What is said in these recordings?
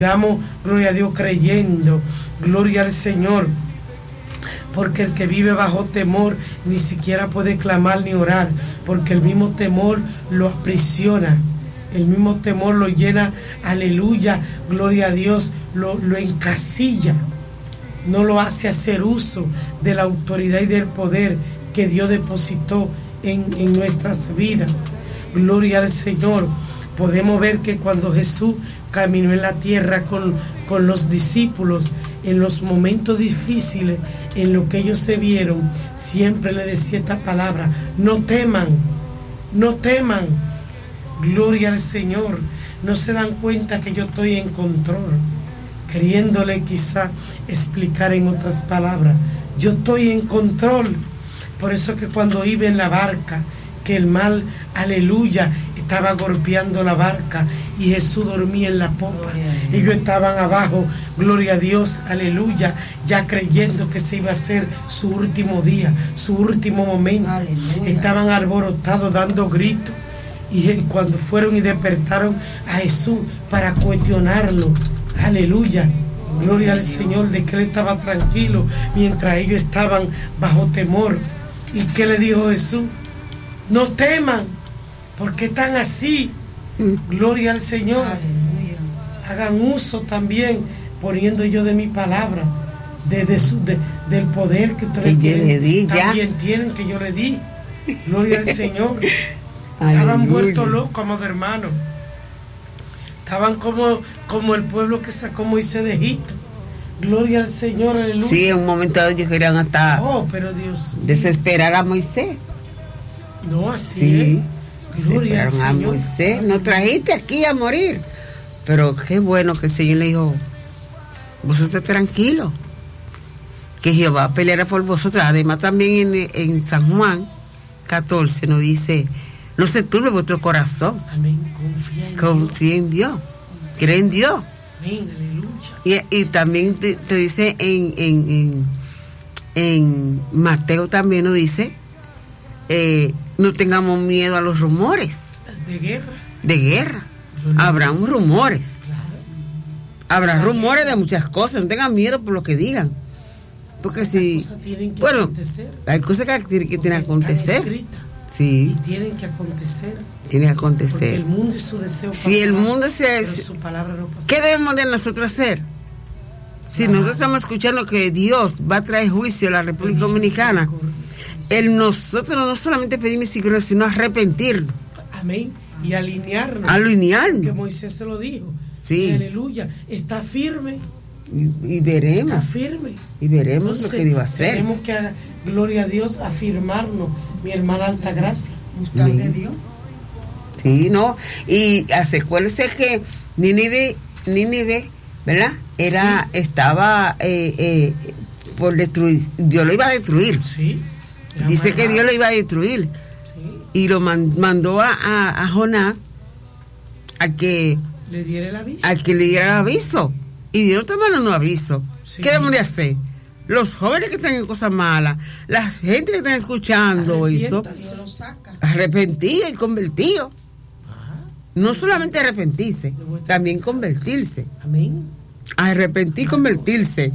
Digamos, gloria a Dios, creyendo, gloria al Señor, porque el que vive bajo temor ni siquiera puede clamar ni orar, porque el mismo temor lo aprisiona, el mismo temor lo llena, aleluya, gloria a Dios, lo encasilla, no lo hace hacer uso de la autoridad y del poder que Dios depositó en nuestras vidas. Gloria al Señor. Podemos ver que cuando Jesús caminó en la tierra con los discípulos, en los momentos difíciles, en lo que ellos se vieron, siempre le decía esta palabra: no teman, no teman. Gloria al Señor. No se dan cuenta que yo estoy en control, queriéndole quizá explicar en otras palabras, yo estoy en control. Por eso que cuando iba en la barca, que el mal, aleluya, estaba golpeando la barca y Jesús dormía en la popa, ellos estaban abajo, gloria a Dios, aleluya, ya creyendo que se iba a ser su último día, su último momento. Aleluya. Estaban alborotados dando gritos, y cuando fueron y despertaron a Jesús para cuestionarlo, aleluya, gloria al Señor, de que él estaba tranquilo mientras ellos estaban bajo temor. ¿Y qué le dijo Jesús? No teman, porque están así. Gloria al Señor. Aleluya. Hagan uso también, poniendo yo de mi palabra, del poder que ustedes tienen, también tienen, que yo le di. Gloria al Señor. Estaban vueltos locos, amados hermanos. Estaban como el pueblo que sacó Moisés de Egipto. Gloria al Señor, aleluya. Sí, en un momento ellos querían hasta pero Dios desesperar a Moisés. No, así es. Gloria al Señor. A Moisés, nos trajiste aquí a morir. Pero qué bueno que el Señor le dijo: vosotros tranquilos, que Jehová peleará por vosotros. Además también en San Juan 14 nos dice: no se turbe vuestro corazón. Amén. Confía en Dios. Cree en Dios. Amén, aleluya. Y también te dice en Mateo también nos dice: no tengamos miedo a los rumores de guerra. Habrán rumores, claro. Habrá rumores de muchas cosas. No tengan miedo por lo que digan, porque si hay cosas que tienen que acontecer. Sí. Y tienen que acontecer. Tiene que acontecer. Porque el mundo y su deseo pasará, el mundo pero su palabra no pasará. ¿Qué debemos de nosotros hacer? Si nosotros estamos escuchando que Dios va a traer juicio a la República Dominicana, nosotros no solamente pedir misericordia, sino arrepentirnos. Amén. Y alinearnos. Que Moisés se lo dijo. Sí. Y aleluya. Está firme. Y veremos. Está firme. Y veremos. Entonces, lo que Dios va a hacer. Tenemos que, gloria a Dios, afirmarnos, mi hermana Altagracia. Buscar de Dios. Sí, no. Y acuérdense que Nínive, ¿verdad? Estaba por destruir. Dios lo iba a destruir. Sí. Dice que Dios lo iba a destruir. Sí. Y lo mandó a Jonás a que le diera el aviso. A que le diera el aviso. Y Dios está mandando un aviso. Sí. ¿Qué debemos de hacer? Los jóvenes que están en cosas malas, la gente que están escuchando eso, arrepentido y convertido. No solamente arrepentirse, también convertirse. Amén. Arrepentir y convertirse.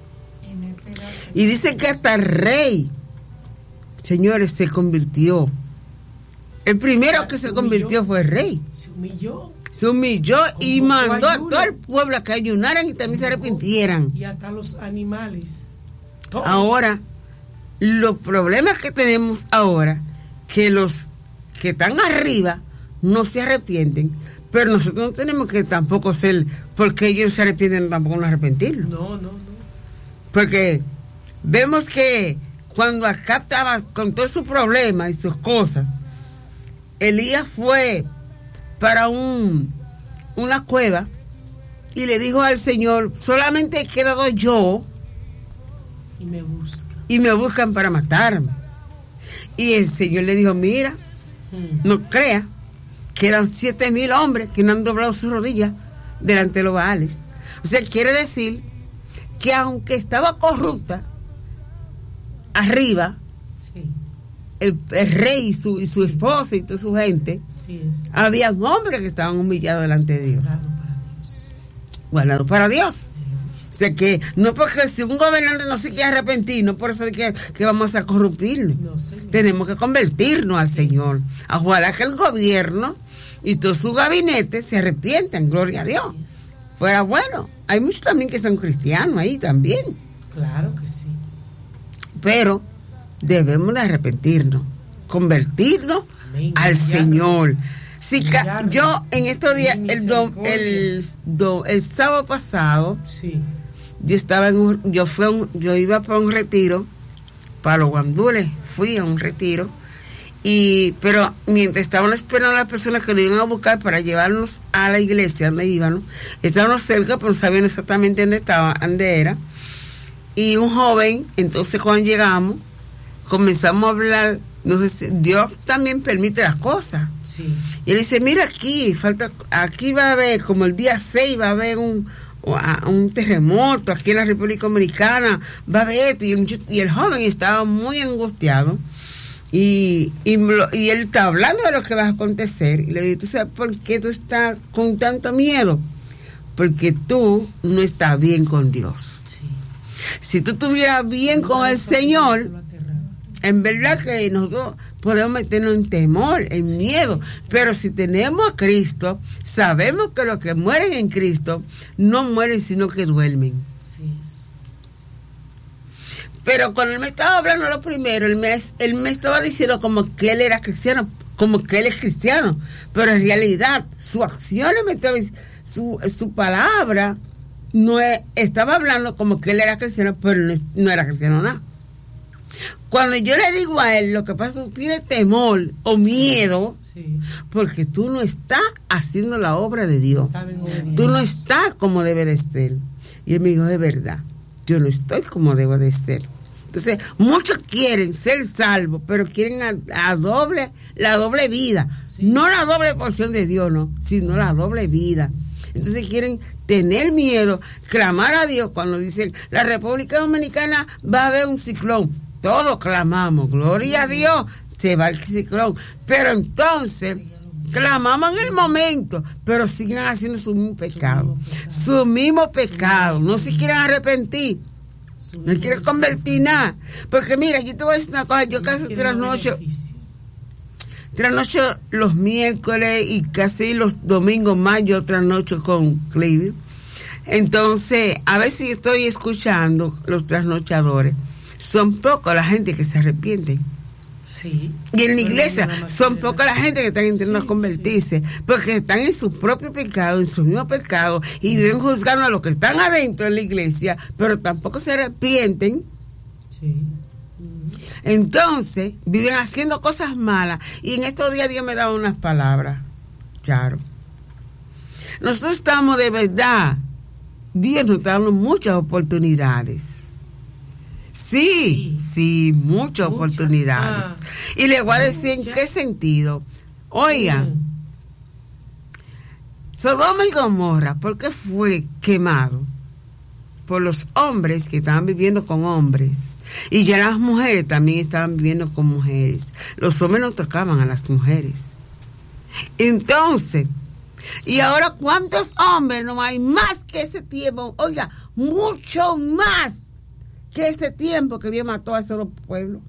Y dice que hasta el rey, señores, se convirtió. El primero que se convirtió fue el rey. Se humilló y mandó a todo el pueblo a que ayunaran y también se arrepintieran. Y hasta los animales. Todo. Ahora, los problemas que tenemos ahora, que los que están arriba no se arrepienten, pero nosotros no tenemos que tampoco ser, porque ellos se arrepienten, tampoco no arrepentirnos. No. Porque vemos que cuando acá estaba con todos sus problemas y sus cosas, Elías fue para una cueva y le dijo al Señor: solamente he quedado yo y me buscan para matarme. Y el Señor le dijo: mira, no creas, quedan 7,000 hombres que no han doblado sus rodillas delante de los Baales. O sea, quiere decir que aunque estaba corrupta arriba, sí, el rey y su esposa y toda su gente, sí es. Había hombres que estaban humillados delante de Dios. Claro, para Dios. guardado para Dios. O sea que no porque si un gobernante no se quiere arrepentir, no por eso es que vamos a corrompirnos. No, tenemos que convertirnos al Señor. Ojalá que el gobierno y todo su gabinete se arrepientan, gloria a Dios. Fuera bueno. Hay muchos también que son cristianos ahí también. Claro que sí. Pero debemos de arrepentirnos, convertirnos al Señor. Sí, yo en estos días, el sábado pasado, sí, yo iba para un retiro, para los guandules, fui a un retiro, pero mientras estaban esperando a las personas que lo iban a buscar para llevarnos a la iglesia donde íbamos, estábamos cerca, pero no sabían exactamente dónde era, y un joven, entonces cuando llegamos, comenzamos a hablar. No sé si Dios también permite las cosas. Sí. Y él dice, mira aquí va a haber, como el día 6 va a haber un terremoto aquí en la República Dominicana, va a haber esto. Y el joven estaba muy angustiado. Y él está hablando de lo que va a acontecer. Y le digo, ¿tú sabes por qué tú estás con tanto miedo? Porque tú no estás bien con Dios. Sí. Si tú estuvieras bien con el Señor, en verdad que nosotros podemos meternos en temor, en miedo, pero si tenemos a Cristo, sabemos que los que mueren en Cristo no mueren sino que duermen. Sí es. Pero cuando él me estaba hablando lo primero, él me estaba diciendo como que él era cristiano, como que él es cristiano, pero en realidad su acción me estaba diciendo, su palabra estaba hablando como que él era cristiano, pero no era cristiano nada. Cuando yo le digo a él, lo que pasa es que tú tienes temor o miedo, sí, porque tú no estás haciendo la obra de Dios. Tú no estás como debe de ser. Y él me dijo, de verdad, yo no estoy como debo de ser. Entonces, muchos quieren ser salvos, pero quieren la doble vida. Sí. No la doble porción de Dios, no, sino la doble vida. Entonces quieren tener miedo, clamar a Dios cuando dicen, la República Dominicana va a haber un ciclón. Todos clamamos, gloria a Dios, se va el ciclón. Pero entonces, clamamos en el momento, pero siguen haciendo su mismo pecado. Su mismo pecado. No se quieren arrepentir. No quieren convertir nada. Porque mira, yo te voy a decir una cosa, yo casi trasnocho los miércoles y casi los domingos más, yo trasnocho con Clive. Entonces, a veces estoy escuchando los trasnochadores. Son pocos la gente que se arrepienten. Sí. Y en la iglesia son pocas la gente que están intentando convertirse, porque están en su propio pecado, en su mismo pecado, y viven juzgando a los que están adentro de la iglesia, pero tampoco se arrepienten. Sí. Entonces, viven haciendo cosas malas. Y en estos días Dios me daba unas palabras. Claro. Nosotros estamos de verdad, Dios nos está dando muchas oportunidades. Sí, muchas oportunidades. Y le voy a decir en qué sentido. Oigan, Sodoma y Gomorra, ¿por qué fue quemado? Por los hombres que estaban viviendo con hombres. Y ya las mujeres también estaban viviendo con mujeres. Los hombres no tocaban a las mujeres. Entonces, y ahora ¿cuántos hombres no hay más que ese tiempo? Oiga, mucho más que ese tiempo que Dios mató a esos dos pueblos.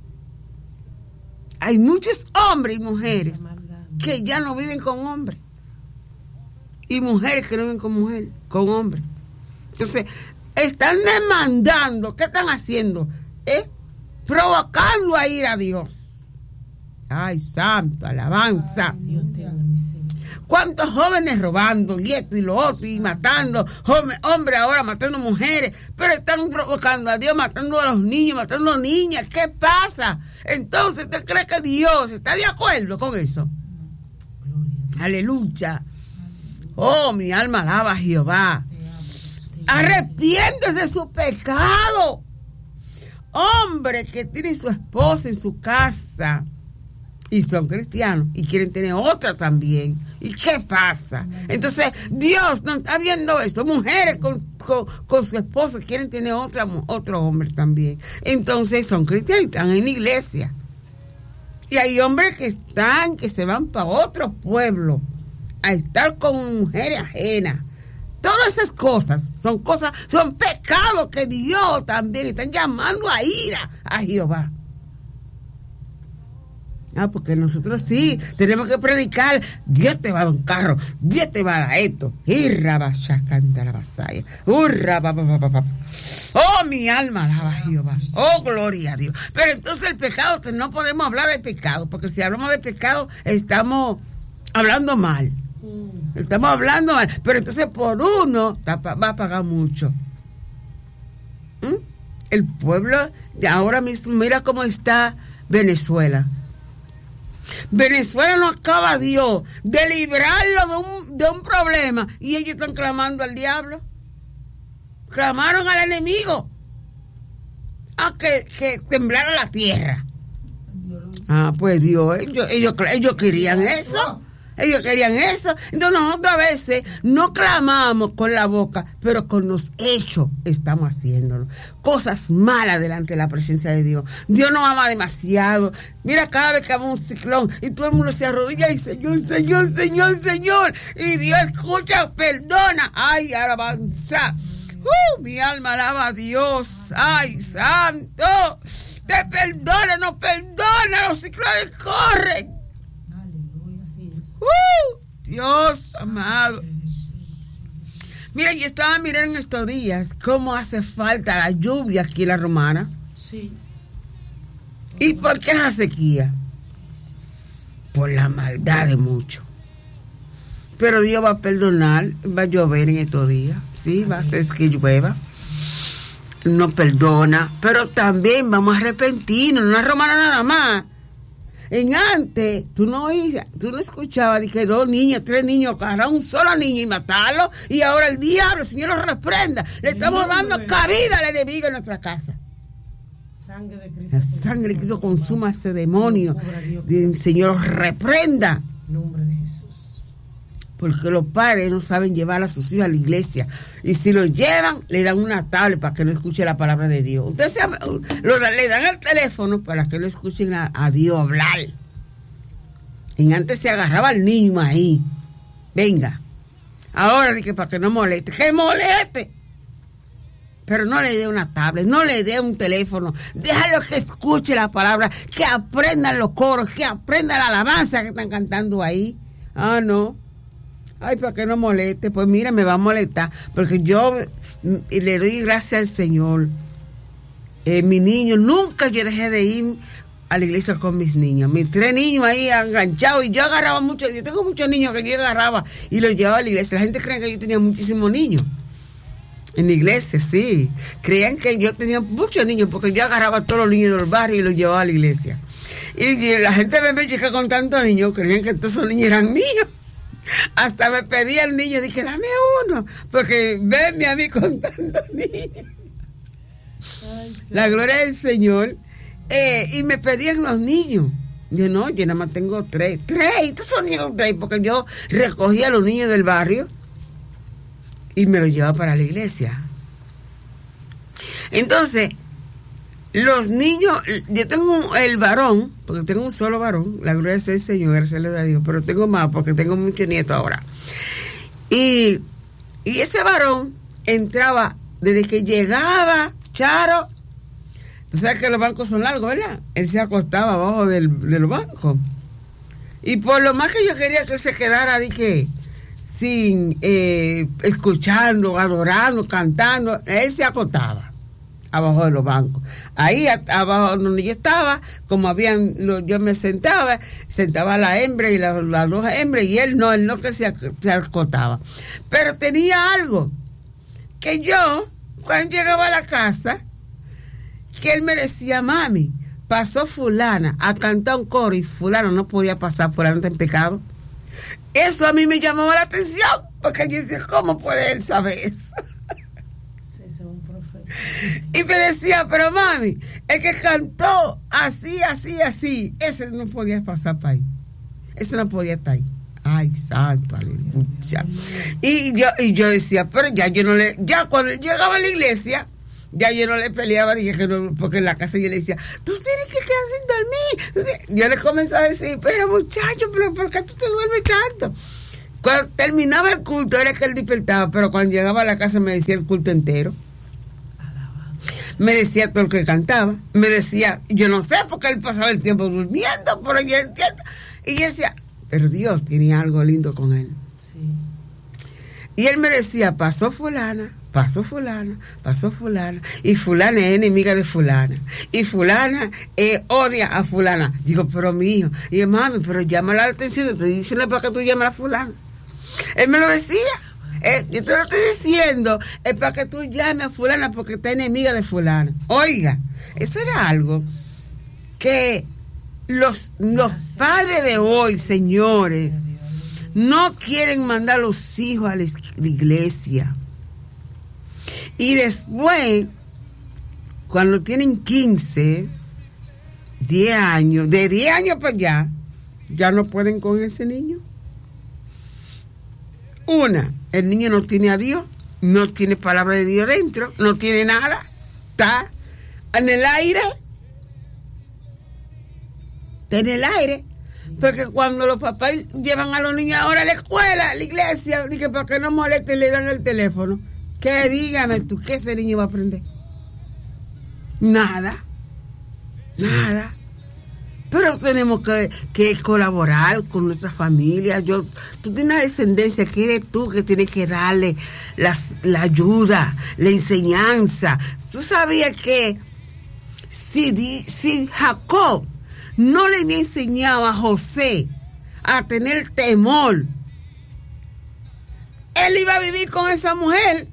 Hay muchos hombres y mujeres que ya no viven con hombres. Y mujeres que no viven con hombres. Entonces, están demandando, ¿qué están haciendo? Provocando a ir a Dios. Ay, santo, alabanza. Ay, Dios te ama, mi Señor. ¿Cuántos jóvenes robando y esto y lo otro y matando? Hombres ahora matando mujeres, pero están provocando a Dios, matando a los niños, matando a niñas. ¿Qué pasa? Entonces, ¿usted cree que Dios está de acuerdo con eso? Aleluya. Oh, mi alma alaba a Jehová. Arrepiéntese de su pecado. Hombre que tiene su esposa en su casa y son cristianos y quieren tener otra también. ¿Y qué pasa? Entonces, Dios no está viendo eso. Mujeres con su esposo quieren tener otro hombre también. Entonces, son cristianos y están en la iglesia. Y hay hombres que se van para otro pueblo a estar con mujeres ajenas. Todas esas cosas, son pecados que Dios también están llamando a ira a Jehová. Porque nosotros sí tenemos que predicar. Dios te va a dar un carro, Dios te va a dar esto. Oh, mi alma alaba a Jehová. Oh, gloria a Dios. Pero entonces el pecado, no podemos hablar de pecado, porque si hablamos de pecado estamos hablando mal. Estamos hablando mal. Pero entonces por uno va a pagar mucho. El pueblo de ahora mismo, mira cómo está Venezuela. Venezuela no acaba Dios de librarlo de un problema y ellos están clamando al diablo. Clamaron al enemigo a que temblara la tierra. Pues Dios, ellos querían eso. Ellos querían eso. Entonces nosotros a veces no clamamos con la boca, pero con los hechos estamos haciéndolo. Cosas malas delante de la presencia de Dios. Dios nos ama demasiado. Mira, cada vez que hay un ciclón y todo el mundo se arrodilla y Señor, Señor, Señor, Señor. Y Dios escucha, perdona. Ay, alabanza. Mi alma alaba a Dios. Ay, santo. Te perdona, no perdona. Los ciclones corren. Dios amado. Mira, yo estaba mirando estos días cómo hace falta la lluvia aquí en la Romana. Sí. ¿Y por qué esa sequía? Por la maldad de muchos. Pero Dios va a perdonar, va a llover en estos días. Sí, va a hacer que llueva. No perdona, pero también vamos a arrepentirnos, no es Romana nada más. En antes, tú no escuchabas de que 2 niños, 3 niños agarrar un solo niño y matarlo, y ahora el diablo, el Señor lo reprenda. Le estamos dando cabida al enemigo en nuestra casa. La sangre de Cristo consuma a ese demonio. El Señor lo reprenda. En nombre de Jesús. Porque los padres no saben llevar a sus hijos a la iglesia. Y si los llevan, le dan una tablet para que no escuche la palabra de Dios. Ustedes le dan el teléfono para que no escuchen a Dios hablar. Y antes se agarraba al niño ahí. Venga. Ahora dije para que no moleste. ¡Que moleste! Pero no le dé una tablet, no le dé un teléfono. Déjalo que escuche la palabra, que aprendan los coros, que aprendan la alabanza que están cantando ahí. No. Ay, para que no moleste. Pues mira, me va a molestar, porque yo le doy gracias al Señor. Mi niño, nunca yo dejé de ir a la iglesia con mis niños. Mis 3 niños ahí enganchados, y yo agarraba mucho. Yo tengo muchos niños que yo agarraba y los llevaba a la iglesia. La gente cree que yo tenía muchísimos niños en la iglesia, sí. Creían que yo tenía muchos niños porque yo agarraba a todos los niños del barrio y los llevaba a la iglesia. Y la gente me chica con tantos niños, creían que todos esos niños eran míos. Hasta me pedía el niño, dije, dame uno, porque venme a mí con tantos niños. Ay, sí. La gloria del Señor. Y me pedían los niños. Yo no, yo nada más tengo 3. Estos son niños 3, porque yo recogía a los niños del barrio y me los llevaba para la iglesia. Entonces, los niños, yo tengo el varón, porque tengo un solo varón, la gloria es el Señor, gracias a Dios, pero tengo más porque tengo muchos nietos ahora. Y ese varón entraba, desde que llegaba Charo, tú sabes que los bancos son largos, ¿verdad? Él se acostaba abajo de los bancos. Y por lo más que yo quería que él se quedara, dije, sin escuchando, adorando, cantando, él se acostaba abajo de los bancos. Ahí abajo donde yo estaba, como yo me sentaba la hembra y las 2 hembras, y él no que se acostaba. Pero tenía algo, que yo, cuando llegaba a la casa, que él me decía, mami, pasó fulana a cantar un coro y fulano no podía pasar, fulano está en pecado. Eso a mí me llamó la atención, porque yo decía, ¿cómo puede él saber eso? Y me decía, pero mami, el que cantó así, ese no podía pasar para ahí. Ese no podía estar ahí. Ay, santo, aleluya. Y yo decía, pero ya cuando llegaba a la iglesia, ya yo no le peleaba, dije que no, porque en la casa yo le decía, tú tienes que quedar sin dormir. Yo le comencé a decir, pero muchacho, pero ¿por qué tú te duermes tanto? Cuando terminaba el culto era que él despertaba, pero cuando llegaba a la casa me decía el culto entero. Me decía todo lo que cantaba. Me decía, yo no sé por qué él pasaba el tiempo durmiendo, pero yo entiendo. Y yo decía, pero Dios tenía algo lindo con él. Sí. Y él me decía, pasó fulana, y fulana es enemiga de fulana, y fulana odia a fulana. Digo, pero mi hijo, y yo, mami, pero llama la atención, te estoy diciendo para que tú llames a fulana. Él me lo decía, yo te lo estoy diciendo, es para que tú llames a fulana porque está enemiga de fulana. Oiga, eso era algo que los padres de hoy, señores, no quieren mandar a los hijos a la iglesia. Y después, cuando tienen 15, 10 años, de 10 años para allá, ya no pueden con ese niño. El niño no tiene a Dios, no tiene palabra de Dios dentro, no tiene nada, está en el aire. Está en el aire. Porque cuando los papás llevan a los niños ahora a la escuela, a la iglesia, dije, para que no molesten, le dan el teléfono. Que dígame tú, ¿qué ese niño va a aprender? Nada. Pero tenemos que colaborar con nuestras familias. Tú tienes una descendencia que eres tú que tienes que darle la ayuda, la enseñanza. ¿Tú sabías que si Jacob no le había enseñado a José a tener temor, él iba a vivir con esa mujer?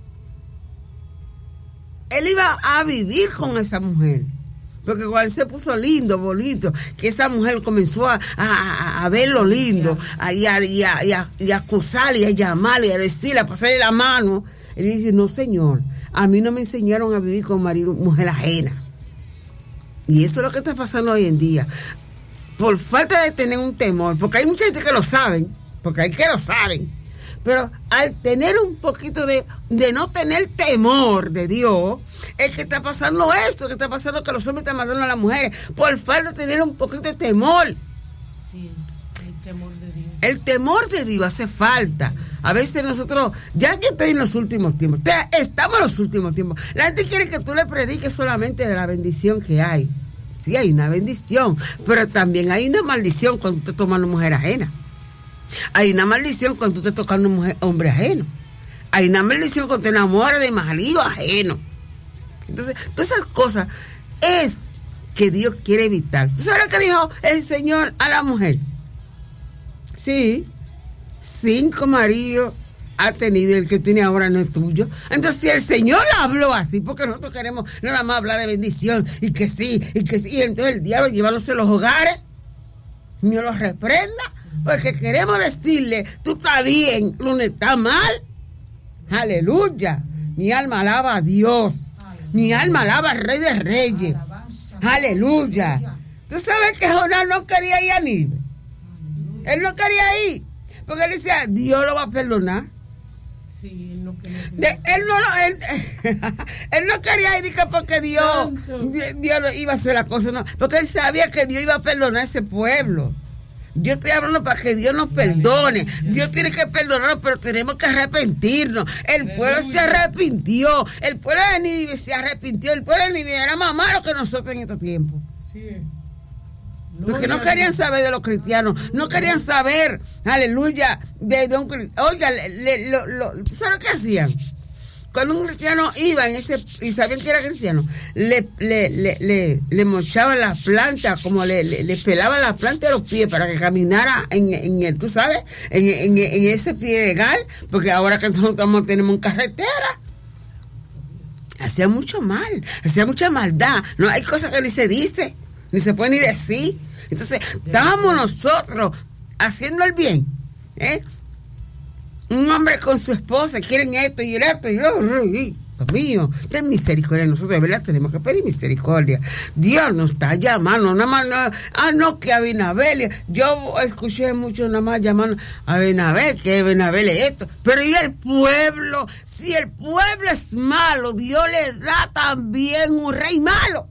Él iba a vivir con esa mujer. Porque cuando él se puso lindo, bonito, que esa mujer comenzó a verlo lindo, y a acusarle, y a llamarle, y a decirle, a pasarle la mano, él dice, no señor, a mí no me enseñaron a vivir con mujer ajena. Y eso es lo que está pasando hoy en día. Por falta de tener un temor, porque hay mucha gente que lo saben, pero al tener un poquito de no tener temor de Dios, es que está pasando esto, que está pasando que los hombres están matando a las mujeres, por falta de tener un poquito de temor. Sí, es el temor de Dios. El temor de Dios hace falta. A veces nosotros, ya que estoy en los últimos tiempos, estamos en los últimos tiempos, la gente quiere que tú le prediques solamente de la bendición que hay. Sí, hay una bendición, pero también hay una maldición cuando tú te tomas una mujer ajena. Hay una maldición cuando tú te tocas a un hombre ajeno. Hay una maldición cuando te enamoras de marido ajeno. Entonces, todas esas cosas es que Dios quiere evitar. ¿Tú sabes lo que dijo el Señor a la mujer? Sí, 5 maridos ha tenido y el que tiene ahora no es tuyo. Entonces, si el Señor habló así, porque nosotros queremos nada más hablar de bendición y que sí, y entonces el diablo llevándose a los hogares, Dios los reprenda. Porque queremos decirle, tú estás bien, no estás mal. Aleluya. Mi alma alaba a Dios. Mi alma alaba al Rey de Reyes. Aleluya. Tú sabes que Jonás no quería ir a Nínive. Él no quería ir. Porque él decía, Dios lo va a perdonar. Sí, él no quería. Él no quería ir porque Dios iba a hacer la cosa. No, porque él sabía que Dios iba a perdonar a ese pueblo. Yo estoy hablando para que Dios nos perdone. Dios tiene que perdonarnos, pero tenemos que arrepentirnos. El pueblo se arrepintió. El pueblo de Nínive se arrepintió. El pueblo de Nínive era más malo que nosotros en estos tiempos. Sí. Porque no querían saber de los cristianos. No querían saber, aleluya, de un cristiano. Oiga, ¿tú sabes lo que hacían? Cuando un cristiano iba en ese, y sabían que era cristiano, le mochaban las plantas, como le pelaban las plantas de los pies para que caminara en el, tú sabes, en ese pie de gal, porque ahora que nosotros tenemos carretera. Hacía mucho mal, hacía mucha maldad. No hay cosas que ni se dice, ni se puede ni decir. Entonces, estamos nosotros haciendo el bien, Un hombre con su esposa quieren esto y esto, y Dios mío, ten misericordia. Nosotros de verdad tenemos que pedir misericordia. Dios nos está llamando, nada más, no, que Abinabel. Yo escuché mucho nada más llamando a Abinabel, que Abinabel es esto. Pero ¿y el pueblo? Si el pueblo es malo, Dios le da también un rey malo.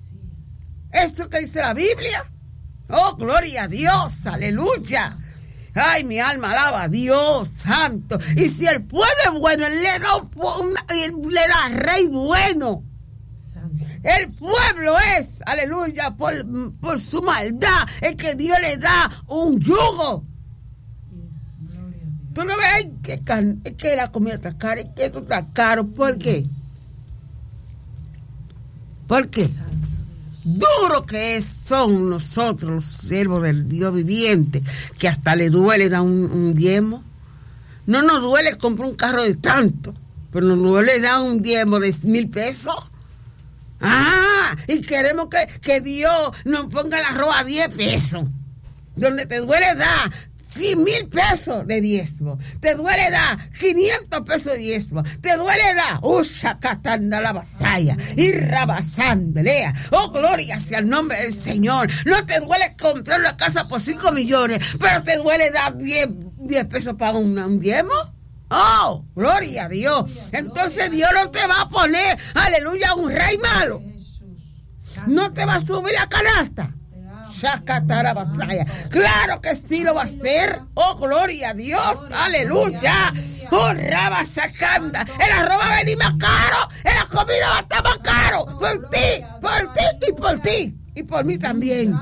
Eso que dice la Biblia. Oh, gloria a Dios, aleluya. Ay, mi alma alaba a Dios santo. Y si el pueblo es bueno, él le da rey bueno. Santo. El pueblo es, aleluya, por su maldad, el que Dios le da un yugo. Tú no ves que la comida está cara, es que esto está caro. ¿Por qué? ¿Por qué? Duro que son nosotros, los siervos del Dios viviente, que hasta le duele dar un diezmo. No nos duele comprar un carro de tanto, pero nos duele dar un diezmo de 1,000 pesos. Y queremos que Dios nos ponga el arroz a 10 pesos. Donde te duele dar 100,000 pesos de diezmo, te duele dar 500 pesos de diezmo, te duele dar Ushakatanda la vasalla y Rabasandelea. Oh, gloria sea el nombre del Señor. No te duele comprar una casa por 5 millones, pero te duele dar 10 pesos para un diezmo. Oh, gloria a Dios. Entonces Dios no te va a poner, aleluya, un rey malo. No te va a subir la canasta. Claro que sí lo va a hacer. Oh, gloria a Dios. Aleluya. Oh, Rabasacanda. El arroz va a venir más caro. La comida va a estar más caro. Por ti, por ti y por ti. Y por mí también.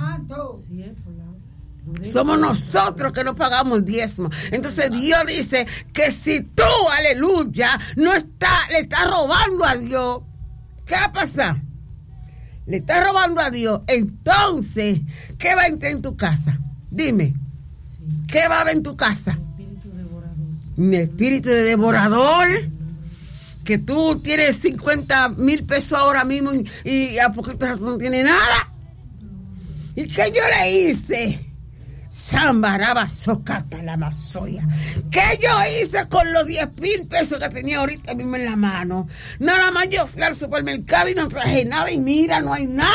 Somos nosotros que no pagamos el diezmo. Entonces Dios dice que si tú, aleluya, le estás robando a Dios, ¿qué va a pasar? Le estás robando a Dios. Entonces, ¿qué va a entrar en tu casa? Dime, ¿qué va a haber en tu casa? Un espíritu de devorador. Que tú tienes 50,000 pesos ahora mismo y a poquito no tienes nada. ¿Y qué yo le hice? Sambaraba socata la mazoya. ¿Qué yo hice con los 10,000 pesos que tenía ahorita mismo en la mano? Nada más yo fui al supermercado y no traje nada y mira, no hay nada.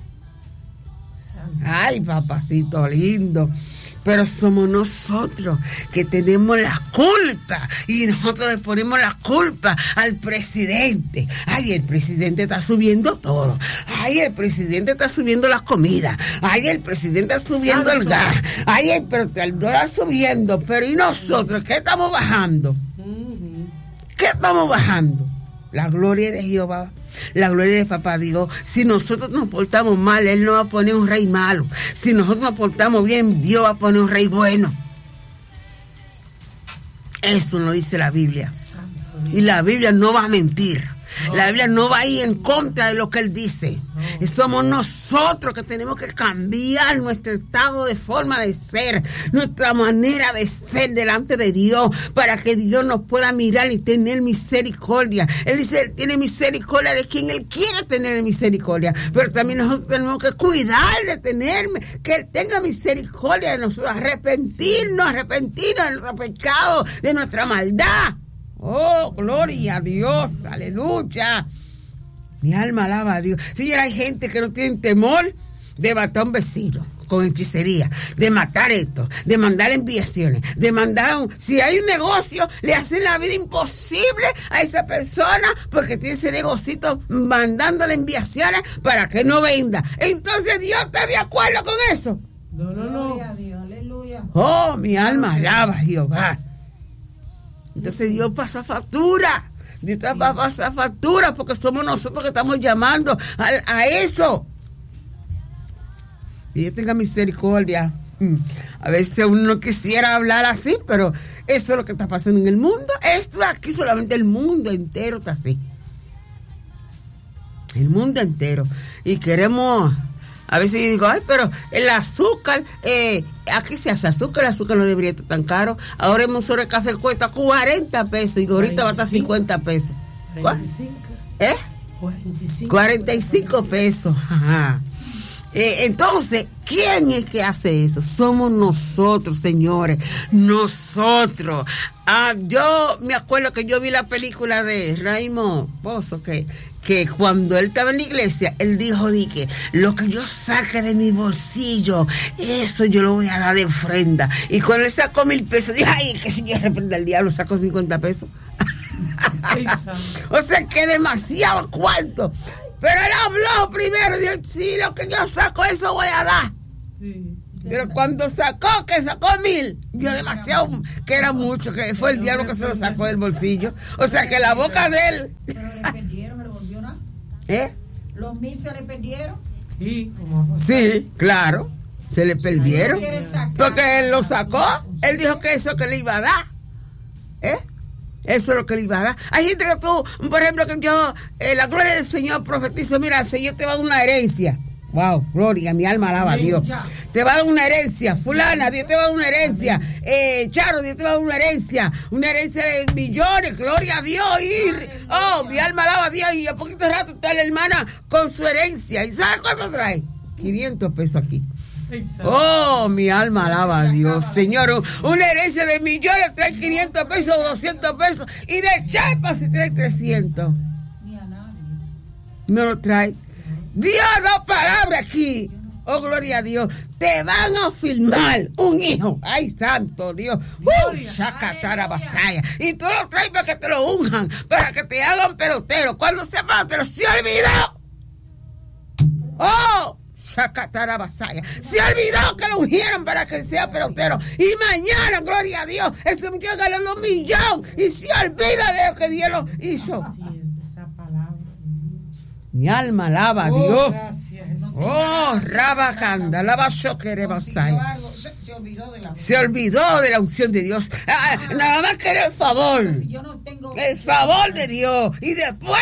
Ay, papacito lindo. Pero somos nosotros que tenemos la culpa y nosotros le ponemos la culpa al presidente. Ay, el presidente está subiendo todo. Ay, el presidente está subiendo la comida. Ay, el presidente está subiendo el gas. Ay, pero el dólar subiendo. Pero ¿y nosotros qué estamos bajando? ¿Qué estamos bajando? La gloria de Jehová. La gloria de papá Dios. Si nosotros nos portamos mal, Él no va a poner un rey malo. Si nosotros nos portamos bien, Dios va a poner un rey bueno. Eso nos dice la Biblia. Y la Biblia no va a mentir. La Biblia no va a ir en contra de lo que Él dice. Y somos nosotros que tenemos que cambiar nuestro estado de forma de ser, nuestra manera de ser delante de Dios, para que Dios nos pueda mirar y tener misericordia. Él dice, Él tiene misericordia de quien Él quiere tener misericordia, pero también nosotros tenemos que cuidar de que Él tenga misericordia de nosotros, arrepentirnos de nuestro pecado, de nuestra maldad. Oh, gloria a Dios, aleluya. Mi alma alaba a Dios. Señora, hay gente que no tiene temor de matar a un vecino con hechicería, de matar esto, de mandar enviaciones, de mandar si hay un negocio, le hacen la vida imposible a esa persona porque tiene ese negocito mandándole enviaciones para que no venda. Entonces, ¿Dios está de acuerdo con eso? No. Gloria a Dios, aleluya. Oh, mi alma alaba a Jehová. Entonces Dios pasa factura. Dios va a pasar factura porque somos nosotros que estamos llamando a eso. Y Dios tenga misericordia. A veces uno no quisiera hablar así, pero eso es lo que está pasando en el mundo. Esto aquí solamente el mundo entero está así. El mundo entero. Y queremos... A veces yo digo, ay, pero el azúcar, aquí se hace azúcar, el azúcar no debería estar tan caro. Ahora un sobre de café cuesta 40 pesos y ahorita va a estar 50 pesos. 45. 45 pesos. Ajá. Entonces, ¿quién es que hace eso? Somos nosotros, señores. Nosotros. Yo me acuerdo que yo vi la película de Raymond Pozo, que cuando él estaba en la iglesia, él dijo, dije, lo que yo saque de mi bolsillo, eso yo lo voy a dar de ofrenda. Y cuando él sacó 1,000 pesos, dije, ay, que si yo reprenda al diablo, sacó 50 pesos. O sea, que demasiado cuarto. Pero él habló primero, dijo, sí, lo que yo saco, eso voy a dar. Sí. Pero cuando sacó 1,000, yo demasiado, que era mucho, que fue el diablo que se lo sacó del bolsillo. O sea que la boca de él. Pero le perdieron, ¿le volvió nada? ¿Los 1,000 se le perdieron? Sí, claro, se le perdieron. Porque él lo sacó, él dijo que eso que le iba a dar. Eso es lo que le iba a dar. Hay gente que tú, por ejemplo, que yo, la gloria del Señor profetizo, mira, el Señor te va a dar una herencia. Wow, gloria, mi alma alaba a Dios. Te va a dar una herencia, fulana, Dios te va a dar una herencia. Charo, Dios te va a dar una herencia de millones, gloria a Dios. Mi alma alaba a Dios. Y a poquito rato está la hermana con su herencia. ¿Y sabe cuánto trae? 500 pesos aquí. Mi alma alaba a Dios, Señor. Una herencia de millones trae 500 pesos o 200 pesos. Y de chapas si trae 300. No lo trae. Dios da palabra aquí. Oh, gloria a Dios. Te van a firmar un hijo. Ay, santo Dios. Shakatara Basaya. Y tú lo traes para que te lo unjan, para que te hagan pelotero. Cuando sea pelotero, se olvidó. Shakatara Basaya. Se olvidó que lo ungieron para que sea pelotero. Y mañana, gloria a Dios, este muchacho ganó $1 millón. Y se olvida de lo que Dios lo hizo. Así es, esa palabra. Mi alma alaba a Dios. Gracias. Rabacanda, lava shokere basaya. Se olvidó de la unción de Dios. Nada más que era el favor. El favor de Dios. Y después.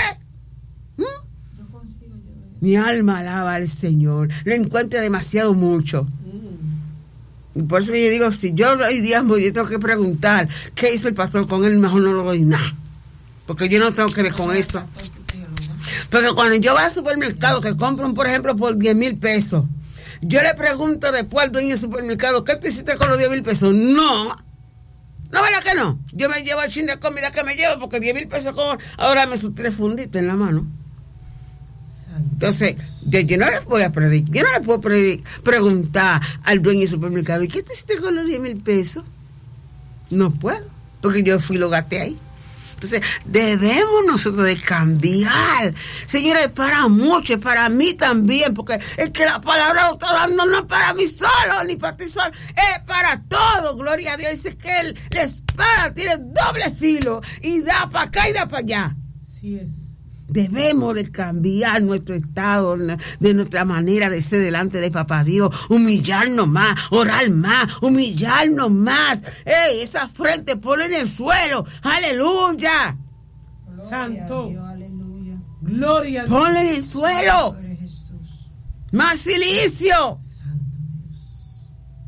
Mi alma alaba al Señor. Lo encuentra demasiado mucho. Y por eso yo digo, si yo doy diezmo, yo tengo que preguntar qué hizo el pastor con él, mejor no lo doy nada. Porque yo no tengo que ver con eso. Porque cuando yo voy al supermercado, que compro, por ejemplo, por 10,000 pesos, yo le pregunto después al dueño del supermercado, ¿qué te hiciste con los 10,000 pesos? No, ¿verdad que no? Yo me llevo el chin de comida que me llevo, porque 10,000 pesos ahora me sus 3 funditos en la mano. Entonces, yo no les voy a predicar, yo no le puedo preguntar al dueño del supermercado, ¿y qué te hiciste con los 10,000 pesos? No puedo, porque yo fui y lo gasté ahí. Entonces, debemos nosotros de cambiar. Señores, para muchos, para mí también, porque es que la palabra lo está dando no es para mí solo, ni para ti solo, es para todos. Gloria a Dios. Dice que la espada tiene doble filo y da para acá y da para allá. Así es. Debemos de cambiar nuestro estado, de nuestra manera de ser delante de Papá Dios, humillarnos más, orar más, humillarnos más. Esa frente ponla en el suelo, aleluya. Santo, Dios, aleluya. Gloria a Dios. Ponla en el suelo. Más silicio. Santo Dios.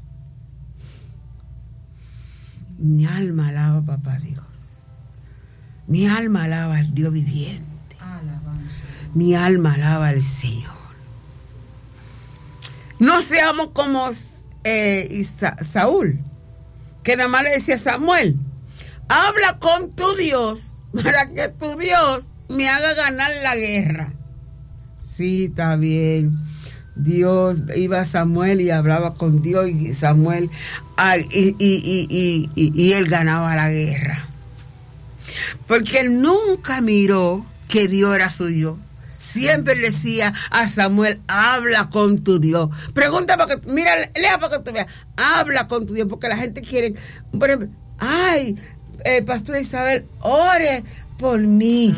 Mi alma alaba a Papá Dios. Mi alma alaba al Dios viviente. Mi alma alaba al Señor. No seamos como Saúl, que nada más le decía a Samuel, habla con tu Dios para que tu Dios me haga ganar la guerra. Sí, está bien. Dios iba a Samuel y hablaba con Dios y Samuel y él ganaba la guerra. Porque él nunca miró que Dios era suyo. Siempre le decía a Samuel, habla con tu Dios. Pregunta para que, mira, lea para que tú veas. Habla con tu Dios, porque la gente quiere, por ejemplo, Pastora Isabel, ore por mí.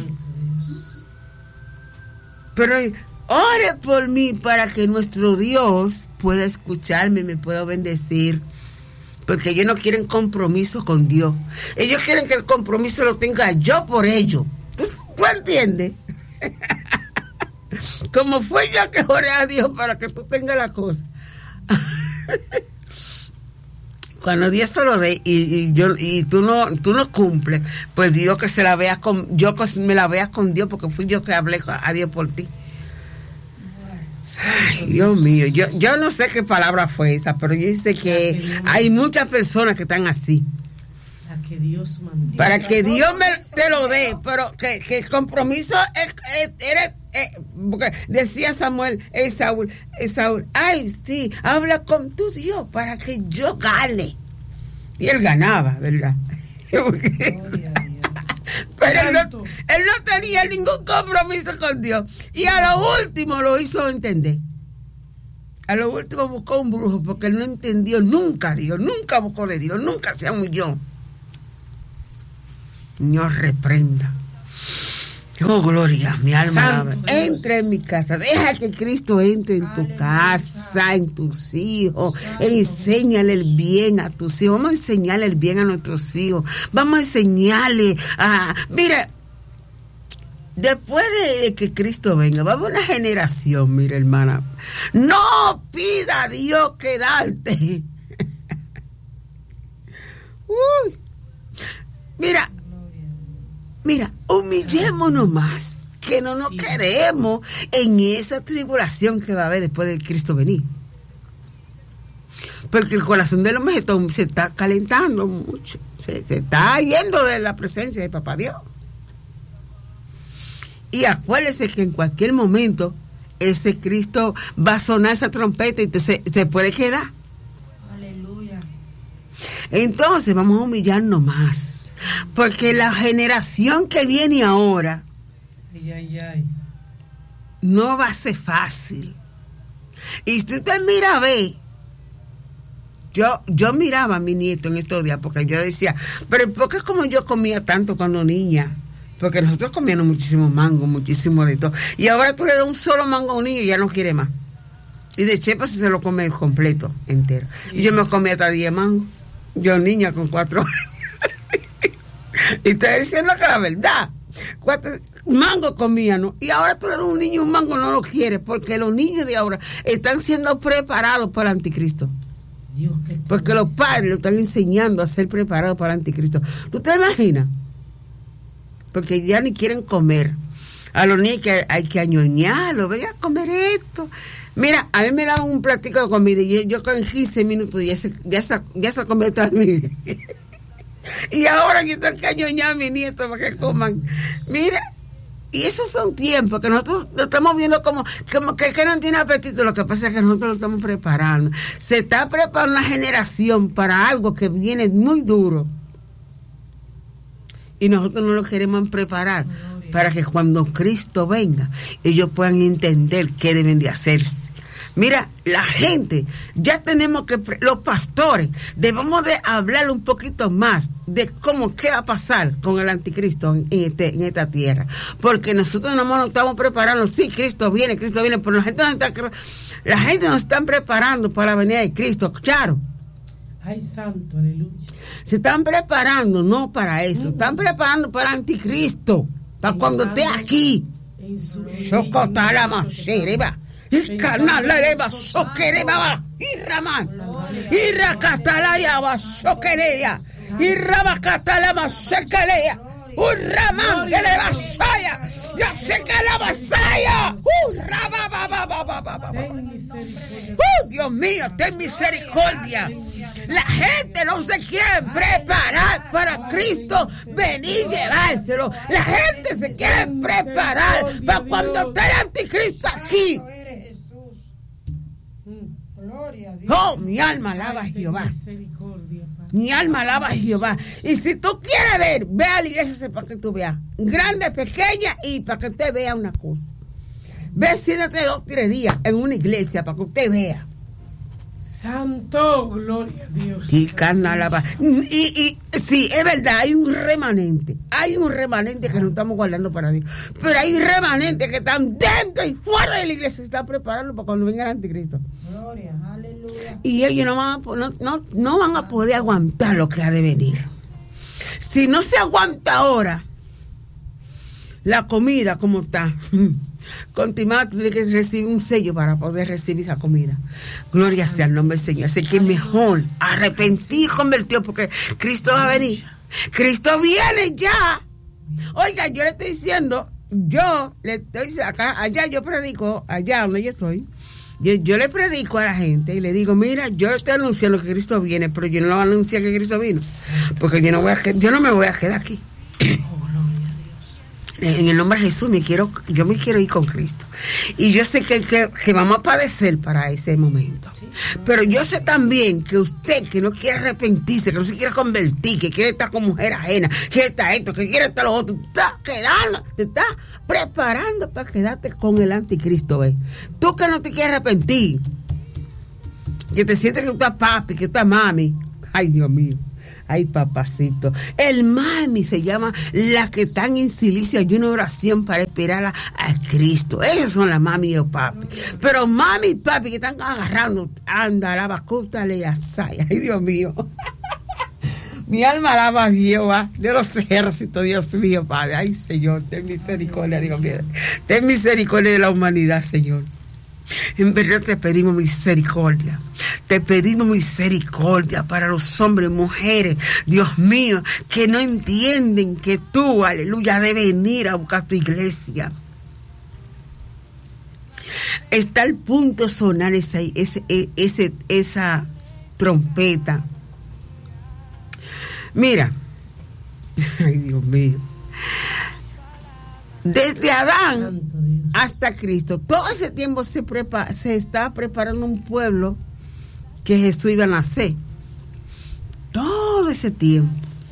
Pero ore por mí para que nuestro Dios pueda escucharme y me pueda bendecir. Porque ellos no quieren compromiso con Dios. Ellos quieren que el compromiso lo tenga yo por ellos. ¿Tú entiendes? Como fue yo que oré a Dios para que tú tengas la cosa. Cuando Dios se lo dé y tú no cumples, pues Dios que se la vea con, yo que me la veas con Dios, porque fui yo que hablé a Dios por ti. Ay, Dios mío, yo no sé qué palabra fue esa, pero yo sé que hay muchas personas que están así. Que Dios mandó. Para que Dios te lo dé, pero que el compromiso era, porque decía Samuel, Saúl, ay, sí, habla con tu Dios para que yo gane. Y él ganaba, ¿verdad? Pero él no tenía ningún compromiso con Dios. Y a lo último lo hizo entender. A lo último buscó un brujo porque él no entendió nunca a Dios, nunca buscó de Dios, nunca se humilló. Señor, reprenda. Oh, gloria, mi alma. Entra en mi casa, deja que Cristo entre en tu casa, en tus hijos. Enséñale el bien a tus hijos. Vamos a enseñarle el bien a nuestros hijos. Vamos a enseñarle a... Mira, después de que Cristo venga, va a haber una generación, mira, hermana. No pida a Dios quedarte. Uy. Mira, humillémonos más, que no nos quedemos en esa tribulación que va a haber después de Cristo venir. Porque el corazón del hombre se está calentando mucho, se está yendo de la presencia de Papá Dios. Y acuérdese que en cualquier momento ese Cristo va a sonar esa trompeta y se puede quedar. Aleluya. Entonces vamos a humillarnos más. Porque la generación que viene ahora no va a ser fácil. Y si usted mira, ve, yo miraba a mi nieto en estos días porque yo decía, pero ¿por qué como yo comía tanto cuando niña? Porque nosotros comíamos muchísimo mango, muchísimo de todo. Y ahora tú le das un solo mango a un niño y ya no quiere más. Y de chepa se lo come completo, entero. Sí. Y yo me comía hasta 10 mangos. Yo niña con 4 años. Y estoy diciendo que la verdad, 4 mangos comían, ¿no? Y ahora tú eres un niño, un mango no lo quieres, porque los niños de ahora están siendo preparados para el anticristo. Porque los padres lo están enseñando a ser preparados para el anticristo. ¿Tú te imaginas? Porque ya ni quieren comer. A los niños hay que añoñarlos, venga a comer esto. Mira, a mí me daban un platico de comida y yo con 15 minutos ya se comió toda mi vida. Y ahora yo tengo que añoñar a mi nieto para que coman. Mira, y esos son tiempos que nosotros lo estamos viendo como que no tiene apetito. Lo que pasa es que nosotros lo estamos preparando. Se está preparando una generación para algo que viene muy duro. Y nosotros no lo queremos preparar para que cuando Cristo venga, ellos puedan entender qué deben de hacerse. Mira, la gente, ya tenemos que, los pastores, debemos de hablar un poquito más de qué va a pasar con el anticristo en esta tierra. Porque nosotros no nos estamos preparando. Sí, Cristo viene, pero la gente nos está preparando para la venida de Cristo, claro. Ay, santo, aleluya. Se están preparando, no para eso, están preparando para el anticristo, para cuando esté aquí. Chocotara machereba. Y canalareba soquereba y raman y racatalaya soquerea y rabacatalama sequelea un ramán de la vasaya ya seca la vasaya Dios mío, ten misericordia. La gente no se quiere preparar para Cristo venir y llevárselo. La gente se quiere preparar para cuando esté el anticristo aquí. Oh, mi alma alaba a Jehová. Mi alma alaba a Jehová. Y si tú quieres ver, ve a la iglesia para que tú veas. Grande, pequeña, y para que usted vea una cosa. Ve, siéntate 2 o 3 días en una iglesia para que usted vea. Santo, gloria a Dios. Y carnal, y sí, es verdad, hay un remanente que nos estamos guardando para Dios. Pero hay remanentes que están dentro y fuera de la iglesia, se están preparando para cuando venga el anticristo. Gloria, aleluya. Y ellos no van a poder aguantar lo que ha de venir. Si no se aguanta ahora la comida como está, continuamente tú tienes que recibir un sello para poder recibir esa comida. Gloria sea el nombre del Señor. Así que es mejor arrepentir y convertir, porque Cristo va a venir. Cristo viene ya. Oiga, yo le estoy diciendo, allá yo predico, allá donde yo estoy, yo le predico a la gente y le digo, mira, yo estoy anunciando que Cristo viene, pero yo no lo anuncio que Cristo vino, porque yo no me voy a quedar aquí. En el nombre de Jesús yo me quiero ir con Cristo. Y yo sé que vamos a padecer para ese momento. Sí. Pero yo sé también que usted que no quiere arrepentirse, que no se quiere convertir, que quiere estar con mujer ajena, que quiere estar esto, que quiere estar lo otro, te estás preparando para quedarte con el anticristo. ¿Ves? Tú que no te quieres arrepentir, que te sientes que tú estás papi, que tú estás mami. Ay, Dios mío. Ay, papacito. El mami se llama la que están en silicio, hay una oración para esperar a Cristo. Esas son las mami y los papi. Pero mami y papi que están agarrando, anda, la bacútale y asaya. Ay, Dios mío. Mi alma alaba a Jehová de los ejércitos, Dios mío, Padre. Ay, Señor, ten misericordia, Dios mío. Ten misericordia de la humanidad, Señor. En verdad te pedimos misericordia. Te pedimos misericordia para los hombres y mujeres, Dios mío, que no entienden que tú, aleluya, debes venir a buscar tu iglesia. Está al punto de sonar esa trompeta. Mira, ay, Dios mío. Desde Adán hasta Cristo, todo ese tiempo se estaba preparando un pueblo que Jesús iba a nacer. Todo ese tiempo.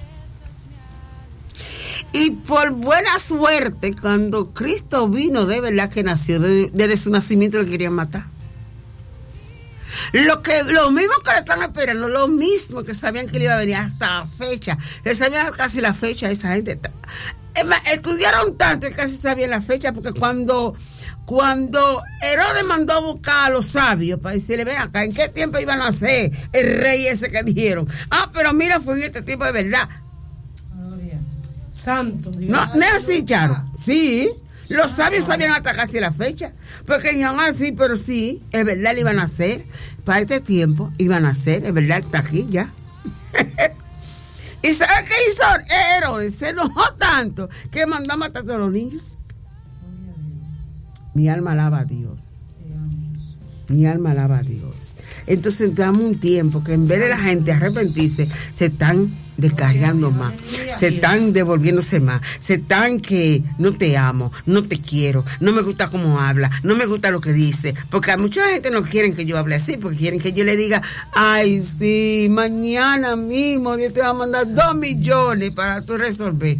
Y por buena suerte, cuando Cristo vino, de verdad que nació, desde su nacimiento lo querían matar. Lo mismo que le están esperando, lo mismo que sabían que le iba a venir hasta la fecha. Se sabía casi la fecha de esa gente. Estudiaron tanto que casi sabían la fecha, porque cuando Herodes mandó a buscar a los sabios para decirle, ven acá, ¿en qué tiempo iban a nacer el rey ese que dijeron? Ah, pero mira, fue en este tiempo de verdad. Santo Dios. No es así, Charo. Sí, los sabios sabían hasta casi la fecha, porque dijeron, ah, sí, pero sí, es verdad, le iban a hacer, para este tiempo iban a hacer, es verdad, está aquí ya. ¿Y sabes qué hizo Herodes? Se enojó tanto que mandó a matar a todos los niños. Mi alma alaba a Dios. Mi alma alaba a Dios. Entonces damos un tiempo que en vez de la gente arrepentirse, se están descargando más, se están devolviéndose más, se están que no te amo, no te quiero, no me gusta cómo habla, no me gusta lo que dice, porque a mucha gente no quieren que yo hable así, porque quieren que yo le diga, ay, sí, mañana mismo Dios te va a mandar 2 millones para tú resolver.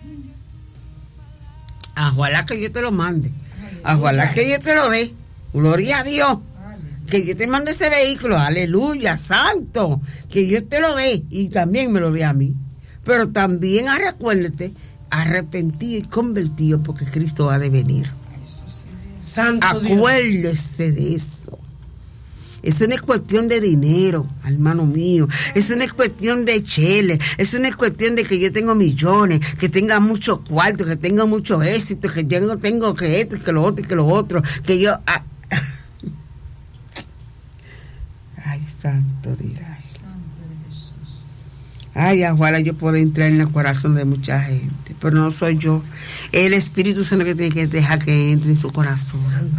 Ojalá que yo te lo mande, ojalá que yo te lo dé, gloria a Dios. Que yo te mande ese vehículo, aleluya, santo, que yo te lo dé y también me lo dé a mí. Pero también recuérdate, arrepentido y convertido, porque Cristo ha de venir. Santo Acuérdese de eso. Eso no es cuestión de dinero, hermano mío. Eso no es cuestión de chele. Eso no es cuestión de que yo tengo millones, que tenga mucho cuarto, que tenga mucho éxito, que yo tengo que esto, que lo otro, que lo otro, que yo... Ay, santo Dios. Ay, ojalá yo pueda entrar en el corazón de mucha gente, pero no soy yo. El Espíritu Santo que tiene que dejar que entre en su corazón.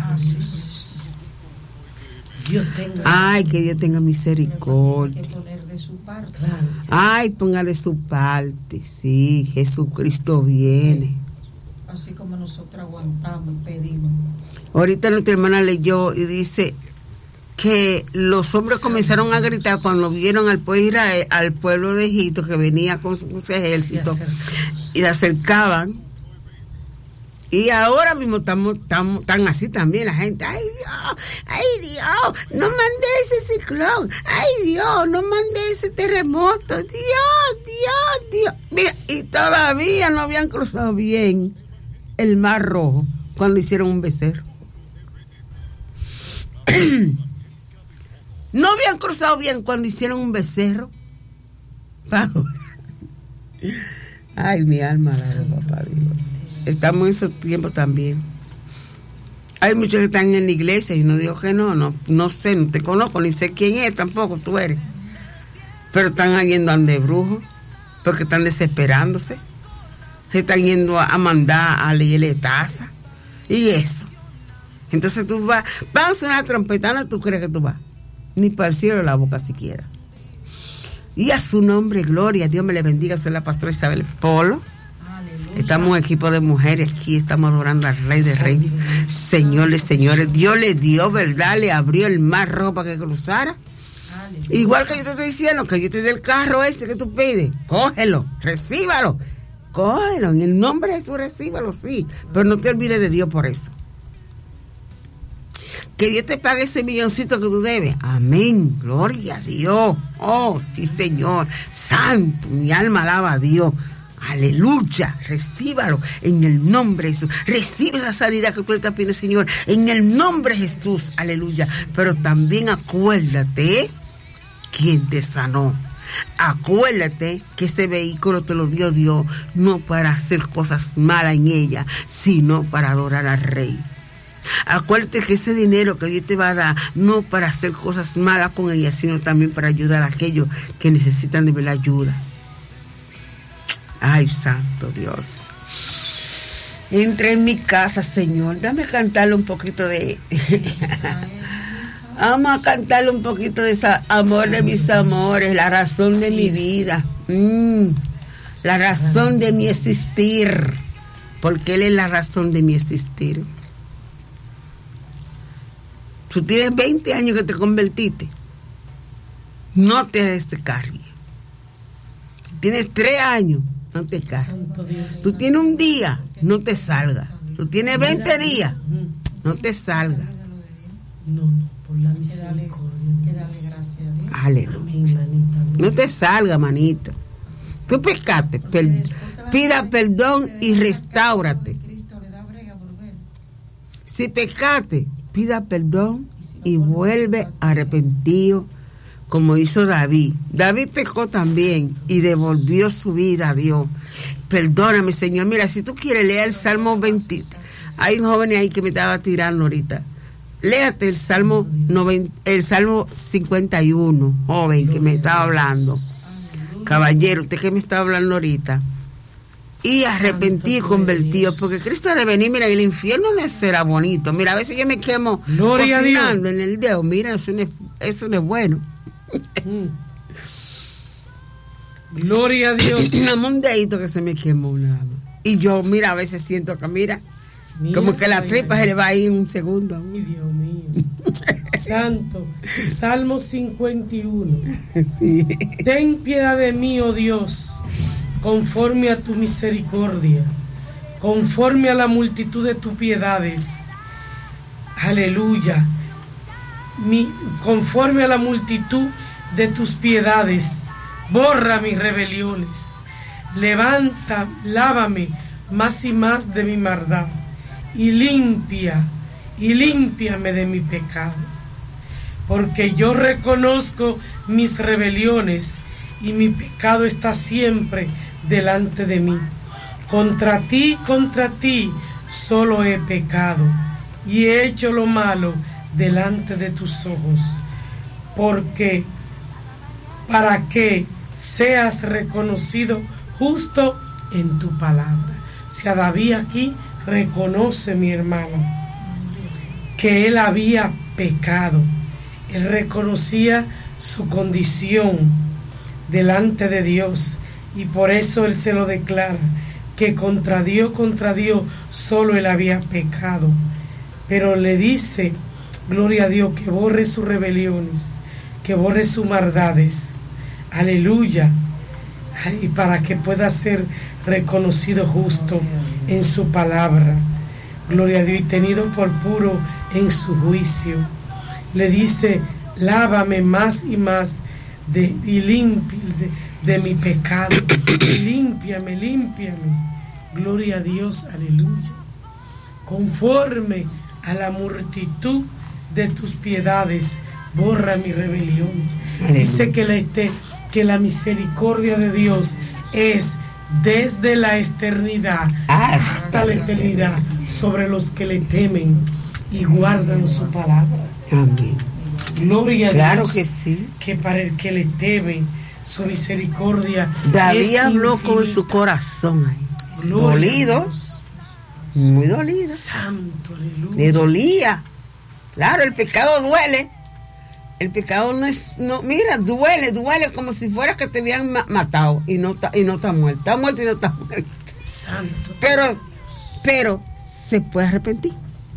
Ay, que Dios tenga misericordia. Ay, ponga de su parte. Sí, Jesucristo viene. Así como nosotros aguantamos y pedimos. Ahorita nuestra hermana leyó y dice que los hombres comenzaron a gritar cuando vieron al pueblo de Egipto que venía con sus ejércitos y se acercaban. Y ahora mismo estamos tan así también la gente. Ay Dios, no mande ese ciclón. Ay Dios, no mande ese terremoto. Dios. Mira, y todavía no habían cruzado bien el Mar Rojo cuando hicieron un becerro. No habían cruzado bien cuando hicieron un becerro. Ay, mi alma, papá Dios. Estamos en esos tiempos también. Hay muchos que están en la iglesia y no digo que no sé, no te conozco, ni sé quién es tampoco, tú eres. Pero están yendo de brujos, porque están desesperándose. Se están yendo a mandar a leerle tasa. Y eso. Entonces tú vas a sonar trompeta, ¿no tú crees que tú vas? Ni para el cielo la boca siquiera. Y a su nombre, gloria, Dios me le bendiga. Soy la pastora Isabel Polo. Aleluya. Estamos un equipo de mujeres aquí, estamos adorando al Rey de Reyes. Señores, Dios le dio, ¿verdad? Le abrió el mar rojo para que cruzara. Aleluya. Igual que yo te estoy diciendo, que yo te dé el carro ese que tú pides, cógelo, recíbalo, cógelo, en el nombre de Jesús recíbalo, sí, pero no te olvides de Dios por eso. Que Dios te pague ese milloncito que tú debes. Amén. Gloria a Dios. Oh, sí, Señor. Santo, mi alma alaba a Dios. Aleluya. Recíbalo en el nombre de Jesús. Recibe esa sanidad que tú le estás pidiendo, Señor, en el nombre de Jesús. Aleluya. Pero también acuérdate quién te sanó. Acuérdate que ese vehículo te lo dio Dios no para hacer cosas malas en ella, sino para adorar al Rey. Acuérdate que ese dinero que Dios te va a dar no para hacer cosas malas con ella, sino también para ayudar a aquellos que necesitan de ver la ayuda. Ay, santo Dios. Entra en mi casa, Señor. Dame cantarle un poquito de... Vamos a cantarle un poquito de ese amor de mis amores, la razón de mi vida. La razón de mi existir. Porque Él es la razón de mi existir. Tú tienes 20 años que te convertiste. No te descargues. Tienes 3 años, no te cargues. Tú tienes un día, no te salgas. Tú tienes 20 días, no te salgas. No, por la misericordia. Aleluya. No te salgas, manito. Tú pecaste, pida perdón y restáurate. Si pecaste, pida perdón y vuelve arrepentido, como hizo David. David pecó también y devolvió su vida a Dios. Perdóname, Señor. Mira, si tú quieres leer el Salmo 20, hay un joven ahí que me estaba tirando ahorita. Léate el Salmo 51, joven, que me estaba hablando. Caballero, usted que me está hablando ahorita. Y arrepentido y convertido, porque Cristo ha de venir. Mira, el infierno no será bonito. Mira, a veces yo me quemo cocinando en el dedo. Mira, eso no es bueno. Gloria a Dios. Un dedito que se me quemó nada más. Y yo, mira, a veces siento que, mira como que la tripa se le va a ir en un segundo. Ay, Dios mío. Santo. Salmo 51. Sí. Ten piedad de mí, oh Dios, conforme a tu misericordia, conforme a la multitud de tus piedades. Aleluya. Conforme a la multitud de tus piedades, borra mis rebeliones. Lávame más y más de mi maldad, y límpiame de mi pecado. Porque yo reconozco mis rebeliones, y mi pecado está siempre delante de mí. Contra ti solo he pecado, y he hecho lo malo delante de tus ojos, porque para que seas reconocido justo en tu palabra. O sea, David aquí reconoce, mi hermano, que él había pecado. Él reconocía su condición delante de Dios, y por eso él se lo declara, que contra Dios solo él había pecado. Pero le dice, gloria a Dios, que borre sus rebeliones, que borre sus maldades. Aleluya. Y para que pueda ser reconocido justo en su palabra. Gloria a Dios, y tenido por puro en su juicio. Le dice, lávame más y más y limpia de mi pecado. Límpiame. Gloria a Dios, aleluya. Conforme a la multitud de tus piedades, borra mi rebelión. Aleluya. Dice que la misericordia de Dios es desde la eternidad hasta la eternidad sobre los que le temen y guardan su palabra. Amén. Gloria a claro Dios. Que sí. Que para el que le teme, su misericordia David habló infinita. con su corazón ahí. Dolido, muy dolido. Santo, aleluya. Le dolía. Claro, el pecado duele. El pecado mira, duele como si fuera que te hubieran matado y no está muerto. Está muerto y no está muerto. Santo. Pero se puede arrepentir.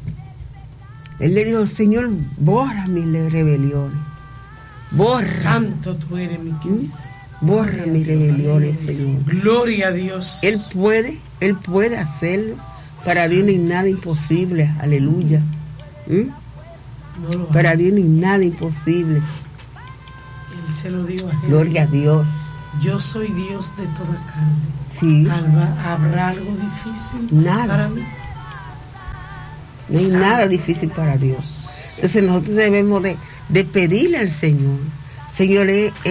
Él le dijo, Señor, borra mis rebeliones. Borra. Santo tú eres, mi Cristo. Borra mis rebeliones, Señor. Gloria a Dios. Él puede hacerlo. Para Dios no hay nada imposible. Aleluya. No lo Para Dios ni nada imposible. Él se lo dijo a Jeremías. Gloria a Dios. Yo soy Dios de toda carne. Sí. ¿Habrá algo difícil Nada. para mí? No hay nada difícil para Dios. Entonces nosotros debemos de pedirle al Señor. Señor,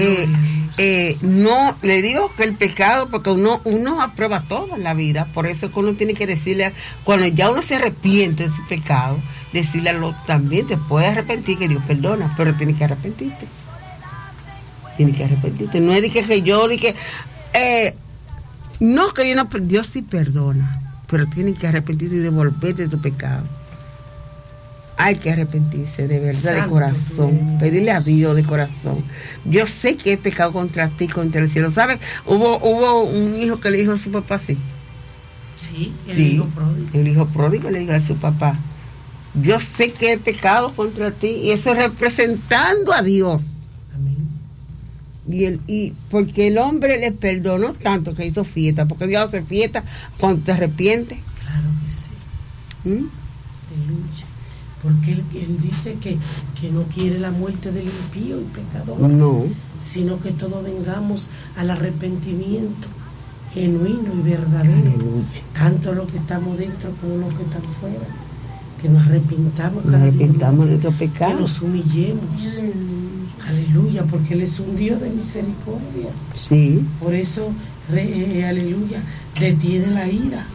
no le digo que el pecado, porque uno aprueba todo en la vida, por eso es que uno tiene que decirle, cuando ya uno se arrepiente de su pecado, decirle a los también, te puedes arrepentir, que Dios perdona, pero tienes que arrepentirte. Tienes que arrepentirte. No es de que yo, de que, no, que yo no, Dios sí perdona, pero tienes que arrepentirte y devolverte de tu pecado. Hay que arrepentirse de verdad, Santo, de corazón, pedirle a Dios de corazón. Yo sé que he pecado contra ti, contra el cielo. ¿Sabes? Hubo un hijo que le dijo a su papá así. Sí, hijo pródigo. El hijo pródigo le dijo a su papá, yo sé que he pecado contra ti, y eso es representando a Dios. Amén. Y porque el hombre le perdonó tanto que hizo fiesta, porque Dios hace fiesta cuando te arrepientes. Claro que sí. De lucha. Porque él dice que no quiere la muerte del impío y pecador, no, sino que todos vengamos al arrepentimiento genuino y verdadero. Aleluya. Tanto los que estamos dentro como los que están fuera, que nos arrepintamos cada día de nuestros pecados, que nos humillemos. Aleluya, porque Él es un Dios de misericordia. Sí. Por eso, aleluya, detiene la ira.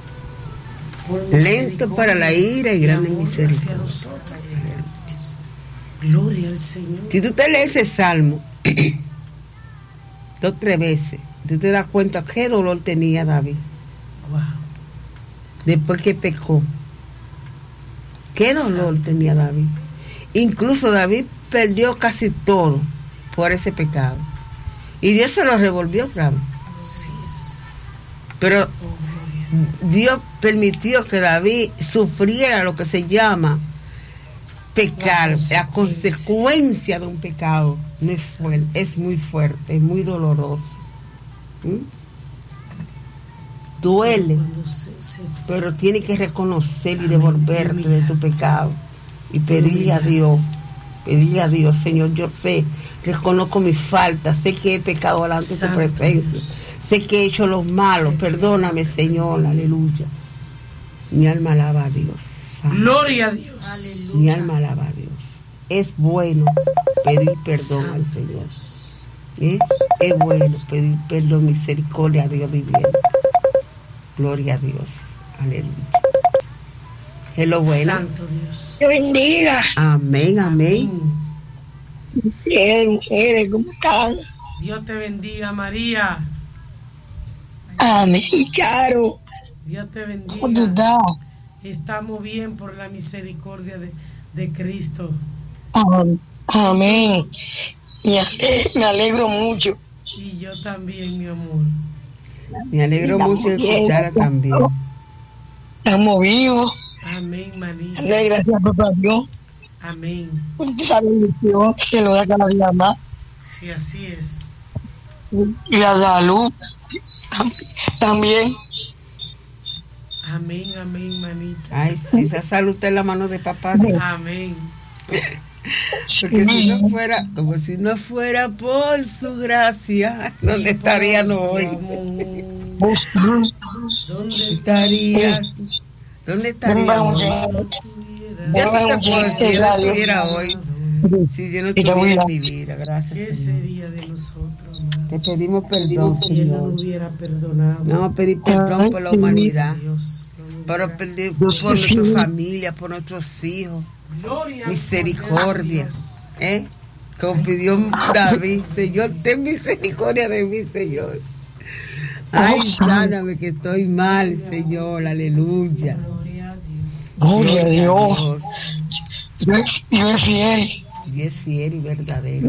Lento para la ira y grande misericordia. Gloria al Señor. Si tú te lees ese salmo 2 o 3 veces, tú te das cuenta qué dolor tenía David. Wow. Después que pecó, qué dolor tenía David. Incluso David perdió casi todo por ese pecado, y Dios se lo revolvió otra vez. Así es. Pero Dios permitió que David sufriera lo que se llama pecar, la consecuencia de un pecado. No es fuerte, es muy fuerte, es muy doloroso. Duele, pero tiene que reconocer y devolverte de tu pecado y pedirle a Dios, Señor, yo sé, reconozco mis faltas, sé que he pecado delante de tu presencia. Sé que he hecho los malos, perdóname, Señor, aleluya. Mi alma alaba a Dios. Gloria a Dios. Aleluya. Mi alma alaba a Dios. Es bueno pedir perdón al Señor. Es bueno pedir perdón, misericordia a Dios viviendo. Gloria a Dios. Aleluya. Es lo bueno. Santo Dios. Te bendiga. Amén, amén. Bien, mujeres, ¿cómo están? Dios te bendiga, María. Amén, Charo. Dios te bendiga. ¿Cómo tú estás? Estamos bien por la misericordia de Cristo. Amén. Me alegro mucho. Y yo también, mi amor. Me alegro mucho de escuchar también. Estamos vivos. Amén, manita. Gracias, papá Dios. Amén. Por esa bendición que lo da cada día más. Sí, así es. Y la salud también. Amén, amén, manita. Ay, sí, esa salud está en la mano de papá. Amén. Porque si no fuera, como si no fuera por su gracia, ¿dónde estarían hoy? ¿Dónde estarías? ¿Dónde estaríamos? Ya se te puedo decir, si yo no estuviera hoy, si yo no estuviera en mi vida, gracias. ¿Qué sería de nosotros, madre? Te pedimos perdón, si Él no hubiera perdonado. Vamos a pedir perdón por la humanidad, pero pedir por nuestra familia, por nuestros hijos. Misericordia, como pidió David, Señor, ten misericordia de mí, Señor. Ay, sáname que estoy mal, Señor, aleluya. Gloria a Dios. Dios es fiel. Dios es fiel y verdadero.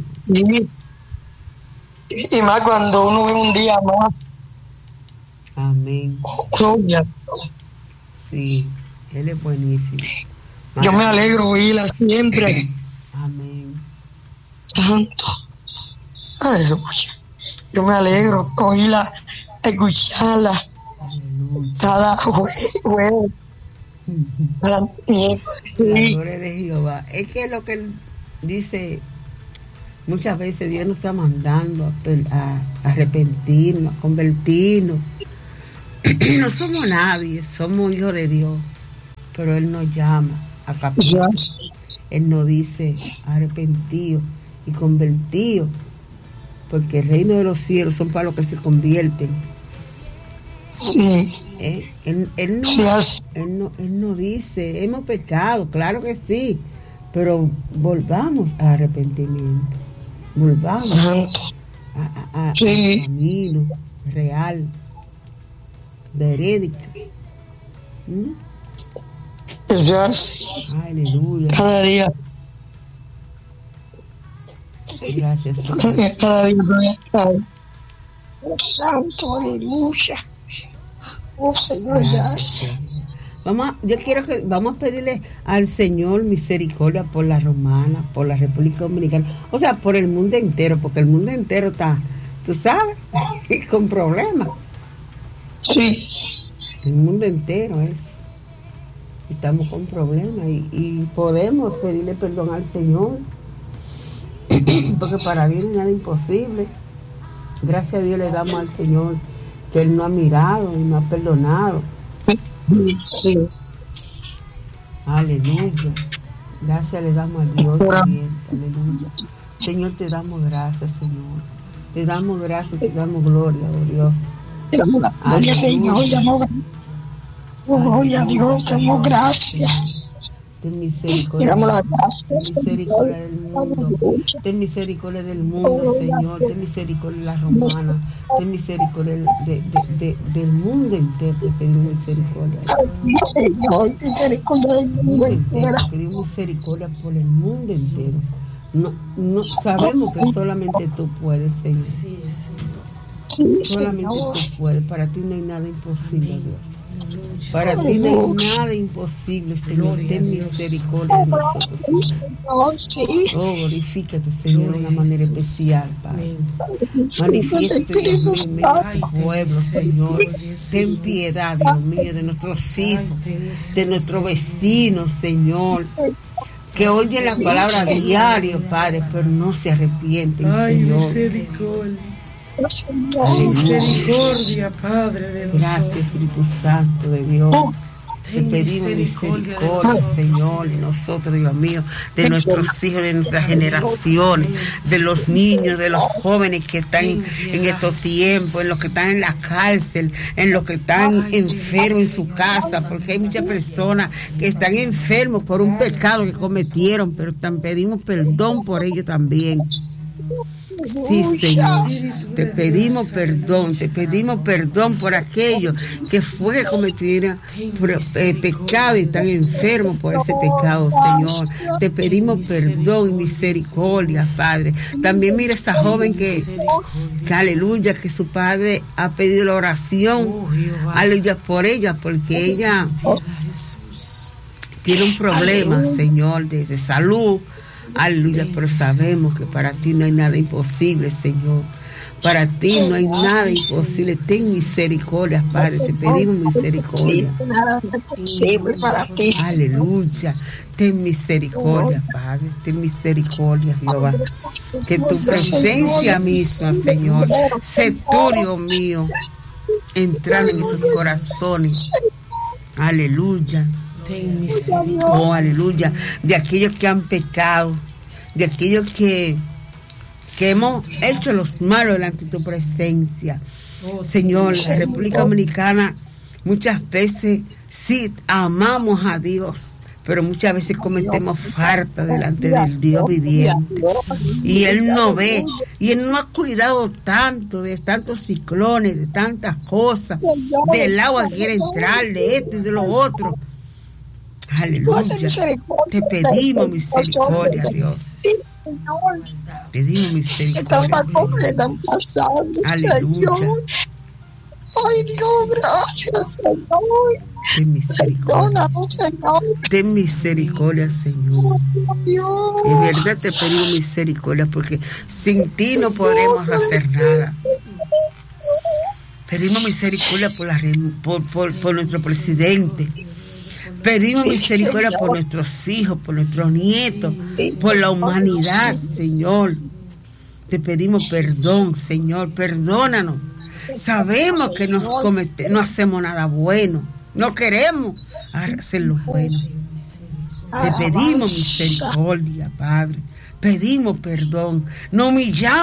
Y más cuando uno ve un día más. Amén. Gloria. Sí, Él es buenísimo. Yo me alegro oírla siempre. Amén. Santo. Aleluya. Yo me alegro oírla, escucharla. Aleluya. Cada jueves. a mi nieto. La gloria de Jehová. Es que lo que él dice, muchas veces Dios nos está mandando a arrepentirnos, a convertirnos. No somos nadie, somos hijos de Dios, pero Él nos llama a capítulo. Él nos dice arrepentidos y convertidos, porque el reino de los cielos son para los que se convierten. Sí. Él no dice, hemos pecado, claro que sí, pero volvamos al arrepentimiento, volvamos al camino real, verídico. Aleluya. Cada día. Gracias, cada día. Oh, santo, aleluya. Oh, Señor, gracias. Vamos a pedirle al Señor misericordia por la Romana, por la República Dominicana, o sea, por el mundo entero, porque el mundo entero está, tú sabes, con problemas. Sí. El mundo entero estamos con problemas y podemos pedirle perdón al Señor, porque para Dios no hay nada imposible. Gracias a Dios le damos al Señor que Él nos ha mirado y nos ha perdonado. Sí. Aleluya. Gracias le damos a Dios también. Aleluya. Señor, te damos gracias, Señor. Te damos gracias, te damos gloria, oh Dios. Te damos la gloria, Señor. Gloria a Dios, te damos gracias. Ten misericordia. Ten misericordia del mundo. Ten misericordia del mundo, Señor. Ten misericordia de la Romana. Ten misericordia del mundo entero. Te pedimos misericordia. Señor, misericordia del mundo entero. Te pedimos misericordia por el mundo entero. No sabemos que solamente tú puedes, Señor. Sí, Solamente tú puedes. Para ti no hay nada imposible, Dios. Para ti no hay nada imposible, Señor. Ten misericordia de nosotros, Señor. Oh, glorifícate, Señor, de una manera especial, Padre. Manifiéstate, Dios mío, en medio de tu pueblo, Señor. Ten piedad, Dios mío, de nuestros hijos, de nuestros vecinos, Señor, que oyen la palabra diario, Padre, pero no se arrepienten, Señor. Misericordia. Misericordia, Padre de nosotros. Gracias, Espíritu Santo de Dios. Te pedimos misericordia, Señor, de nosotros, Dios mío, de nuestros hijos, de nuestras generaciones, de los niños, de los jóvenes que están en estos tiempos, en los que están en la cárcel, en los que están enfermos en su casa, porque hay muchas personas que están enfermos por un pecado que cometieron, pero pedimos perdón por ellos también. Sí, Señor, te pedimos perdón por aquellos que fue que cometieron pecado y están enfermos por ese pecado, Señor. Te pedimos perdón y misericordia, Padre. También mira esta joven que aleluya, que su padre ha pedido la oración, aleluya, por ella, porque ella tiene un problema, Señor, de salud. Aleluya, pero sabemos que para ti no hay nada imposible, Señor. Para ti no hay nada imposible. Ten misericordia, Padre. Te pedimos misericordia. Aleluya. Ten misericordia, Padre. Ten misericordia, Jehová. Que tu presencia misma, Señor, sé tú, Dios mío, entrar en esos corazones. Aleluya. Oh, aleluya, de aquellos que han pecado, de aquellos que hemos hecho los malos delante de tu presencia. Señor, la República Dominicana muchas veces sí amamos a Dios, pero muchas veces cometemos falta delante del Dios viviente. Y Él no ve, y Él no ha cuidado tanto de tantos ciclones, de tantas cosas, del agua que quiere entrar, de esto y de lo otro. Aleluya. Te pedimos misericordia, Dios. Pedimos misericordia. Aleluya. Ay, Dios, gracias, Señor. Ten misericordia. Ten misericordia, Señor. En verdad te pedimos misericordia, porque sin ti no podremos hacer nada. Pedimos misericordia por nuestro presidente. Pedimos misericordia por nuestros hijos, por nuestros nietos, por la humanidad, Señor. Te pedimos perdón, Señor, perdónanos. Sabemos que no hacemos nada bueno, no queremos hacer lo bueno. Te pedimos misericordia, Padre. Pedimos perdón, nos humillamos